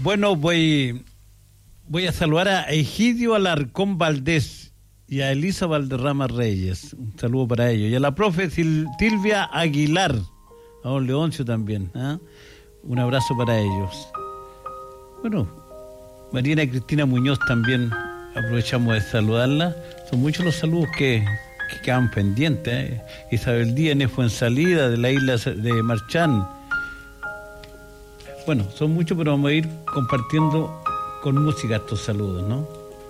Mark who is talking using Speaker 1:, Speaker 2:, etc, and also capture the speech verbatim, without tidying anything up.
Speaker 1: Bueno, voy, voy a saludar a Egidio Alarcón Valdés y a Elisa Valderrama Reyes. Un saludo para ellos. Y a la profe Sil- Silvia Aguilar, a don Leoncio también. ¿eh? Un abrazo para ellos. Bueno, Mariana Cristina Muñoz también aprovechamos de saludarla. Son muchos los saludos que, que quedan pendientes. ¿eh? Isabel Díaz en Fuensalida, de la isla de Marchán. Bueno, son muchos, pero vamos a ir compartiendo con música estos saludos, ¿no?